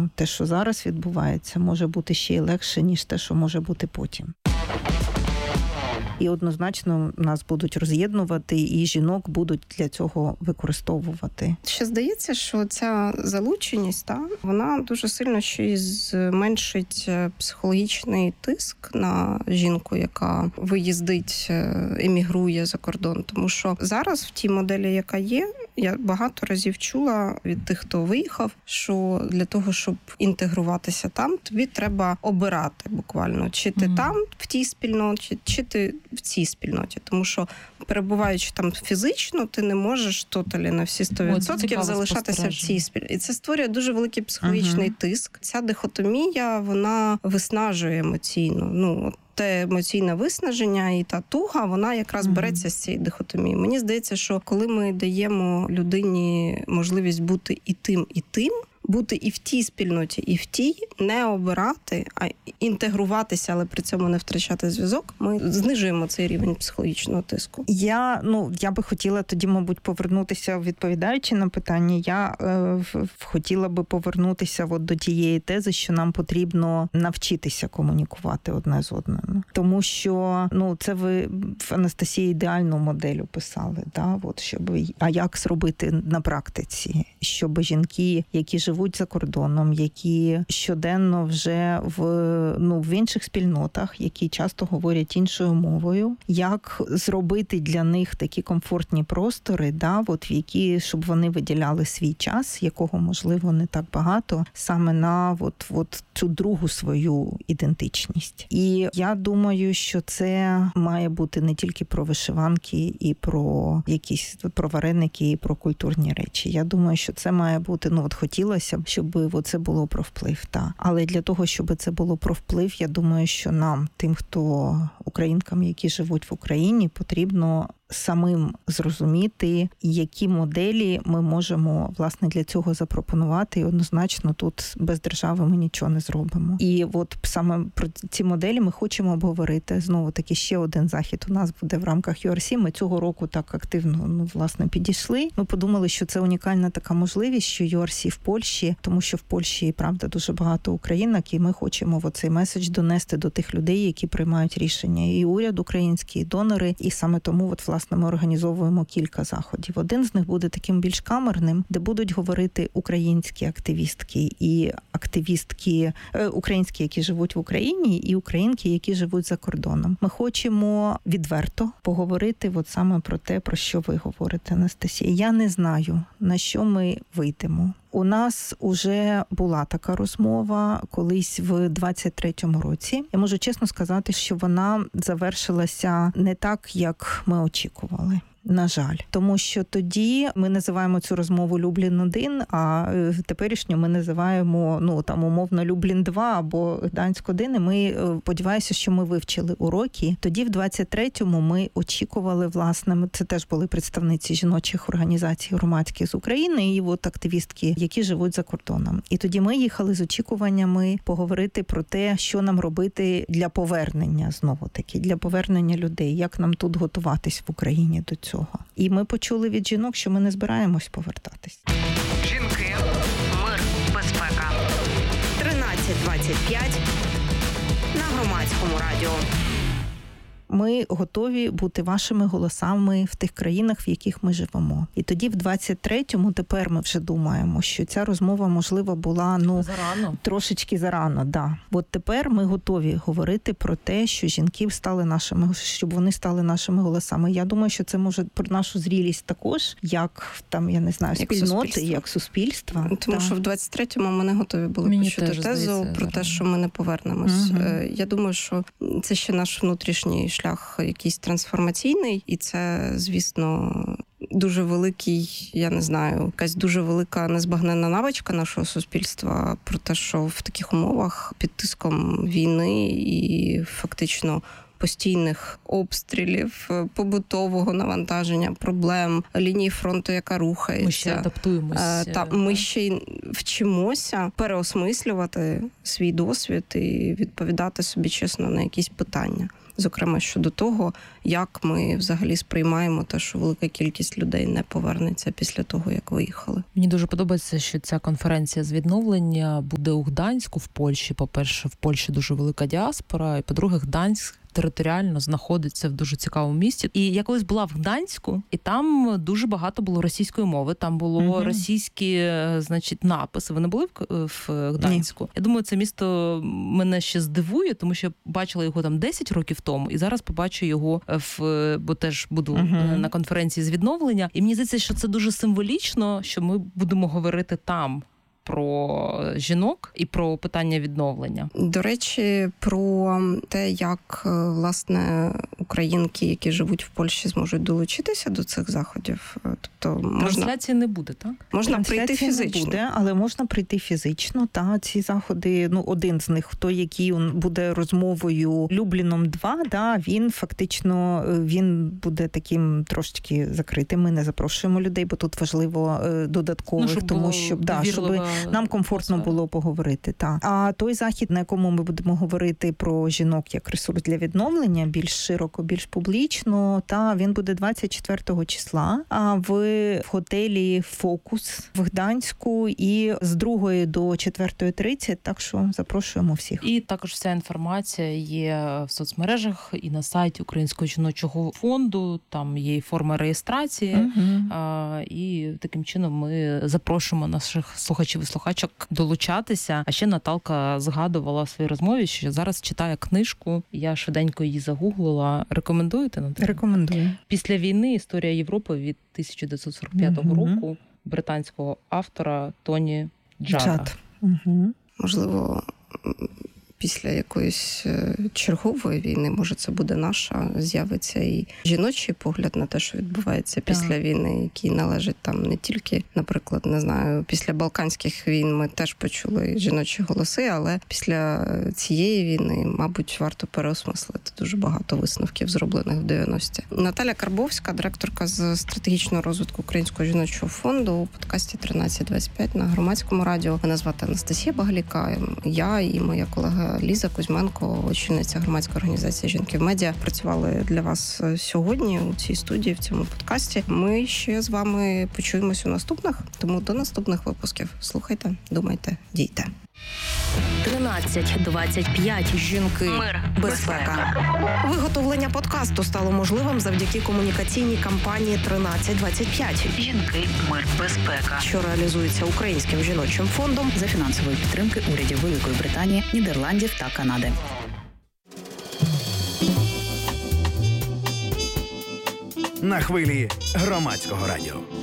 що те, що зараз відбувається, може бути ще й легше, ніж те, що може бути потім. І однозначно нас будуть роз'єднувати, і жінок будуть для цього використовувати. Ще здається, що ця залученість, вона дуже сильно ще й зменшить психологічний тиск на жінку, яка виїздить, емігрує за кордон. Тому що зараз в тій моделі, яка є, я багато разів чула від тих, хто виїхав, що для того, щоб інтегруватися там, тобі треба обирати буквально, чи ти там, в тій спільноті, чи ти в цій спільноті. Тому що, перебуваючи там фізично, ти не можеш тоталі на всі 100% залишатися в цій спільноті. І це створює дуже великий психологічний тиск. Ця дихотомія, вона виснажує емоційно. Те емоційне виснаження і та туга, вона якраз береться з цієї дихотомії. Мені здається, що коли ми даємо людині можливість бути і тим, бути і в тій спільноті, і в тій, не обирати, а інтегруватися, але при цьому не втрачати зв'язок, ми знижуємо цей рівень психологічного тиску. Я би хотіла тоді, мабуть, повернутися, відповідаючи на питання, я хотіла би повернутися до тієї тези, що нам потрібно навчитися комунікувати одне з одним. Тому що, це ви в Анастасії ідеальну модель описали, а як зробити на практиці, щоб жінки, які живуть за кордоном, які щоденно вже в інших спільнотах, які часто говорять іншою мовою, як зробити для них такі комфортні простори, в які, щоб вони виділяли свій час, якого, можливо, не так багато, саме на цю другу свою ідентичність. І я думаю, що це має бути не тільки про вишиванки і про якісь про вареники і про культурні речі. Я думаю, що це має бути, хотілося б, щоб це було про вплив. Але для того, щоб це було про вплив, я думаю, що нам, тим, хто українкам, які живуть в Україні, потрібно самим зрозуміти, які моделі ми можемо, власне, для цього запропонувати. І однозначно тут без держави ми нічого не зробимо. І саме про ці моделі ми хочемо обговорити. Знову-таки ще один захід у нас буде в рамках URC. Ми цього року так активно, власне, підійшли. Ми подумали, що це унікальна така можливість, що URC в Польщі, тому що в Польщі, правда, дуже багато українок, і ми хочемо цей меседж донести до тих людей, які приймають рішення. І уряд український, і донори, і саме тому, власне, ми організовуємо кілька заходів. Один з них буде таким більш камерним, де будуть говорити українські активістки і активістки українські, які живуть в Україні, і українки, які живуть за кордоном. Ми хочемо відверто поговорити саме про те, про що ви говорите, Анастасія. Я не знаю, на що ми вийдемо. У нас уже була така розмова колись в 23-му році. Я можу чесно сказати, що вона завершилася не так, як ми очікували. На жаль. Тому що тоді ми називаємо цю розмову Люблін-1, а теперішню ми називаємо, умовно, Люблін-2 або Гданськ-1. І ми сподіваюся, що ми вивчили уроки. Тоді в 23-му ми очікували, власне, це теж були представниці жіночих організацій громадських з України і активістки, які живуть за кордоном. І тоді ми їхали з очікуваннями поговорити про те, що нам робити для повернення, знову-таки, для повернення людей, як нам тут готуватись в Україні до цього. І ми почули від жінок, що ми не збираємось повертатись. Жінки, мир, безпека. 13:25 на Громадському радіо. Ми готові бути вашими голосами в тих країнах, в яких ми живемо. І тоді в 23-му тепер ми вже думаємо, що ця розмова, можливо, була трошечки зарано. Да. Тепер ми готові говорити про те, що жінки стали нашими, щоб вони стали нашими голосами. Я думаю, що це може про нашу зрілість також, як спільноти, як суспільства. Тому що в 23-му ми не готові були почути тезу про те, що ми не повернемось. Я думаю, що це ще наш внутрішній шлях якийсь трансформаційний, і це, звісно, дуже великий, якась дуже велика незбагненна навичка нашого суспільства про те, що в таких умовах під тиском війни і фактично постійних обстрілів, побутового навантаження, проблем, лінії фронту, яка рухається. Ми ще адаптуємося. Ми ще й вчимося переосмислювати свій досвід і відповідати собі чесно на якісь питання. Зокрема, щодо того, як ми взагалі сприймаємо те, що велика кількість людей не повернеться після того, як виїхали. Мені дуже подобається, що ця конференція з відновлення буде у Гданську в Польщі. По-перше, в Польщі дуже велика діаспора, і по-друге, Гданськ територіально знаходиться в дуже цікавому місті. І я колись була в Гданську, і там дуже багато було російської мови, там було російські, значить, написи. Ви не були в Гданську? Ні. Я думаю, це місто мене ще здивує, тому що я бачила його там 10 років тому, і зараз побачу його бо теж буду на конференції з відновлення. І мені здається, що це дуже символічно, що ми будемо говорити там про жінок і про питання відновлення. До речі, про те, як, власне, українки, які живуть в Польщі, зможуть долучитися до цих заходів. Тобто трансляції не буде, так? Можна прийти фізично. Не буде, але можна прийти фізично. Та ці заходи, один з них, який буде розмовою Любліном 2, він фактично він буде таким трошечки закритим. Ми не запрошуємо людей, бо тут важливо додаткових, тому щоб нам комфортно було поговорити. Так. А той захід, на якому ми будемо говорити про жінок як ресурс для відновлення, більш широко, більш публічно, він буде 24 числа в готелі «Фокус» в Гданську і з 2 до 4:30, так що запрошуємо всіх. І також вся інформація є в соцмережах і на сайті Українського жіночого фонду, там є і форма реєстрації, і таким чином ми запрошуємо наших слухачів і слухачок долучатися. А ще Наталка згадувала в своїй розмові, що зараз читає книжку. Я швиденько її загуглила. Рекомендуєте, Наталя? Рекомендую. «Після війни. Історія Європи» від 1945 року британського автора Тоні Джада. Можливо, після якоїсь чергової війни, може це буде наша, з'явиться і жіночий погляд на те, що відбувається після війни, який належить там не тільки, наприклад, не знаю, після Балканських війн ми теж почули жіночі голоси, але після цієї війни, мабуть, варто переосмислити дуже багато висновків, зроблених в 90-ті. Наталя Карбовська, директорка з стратегічного розвитку Українського жіночого фонду у подкасті 1325 на Громадському радіо. Мене звати Анастасія Багаліка. Я і моя колега Ліза Кузьменко, очільниця громадської організації «Жінки в медіа», працювали для вас сьогодні у цій студії, в цьому подкасті. Ми ще з вами почуємось у наступних, тому до наступних випусків. Слухайте, думайте, дійте. 1325. Жінки. Мир. Безпека. Виготовлення подкасту стало можливим завдяки комунікаційній кампанії 1325. Жінки. Мир. Безпека. Що реалізується Українським жіночим фондом за фінансової підтримки урядів Великої Британії, Нідерландів та Канади. На хвилі Громадського радіо.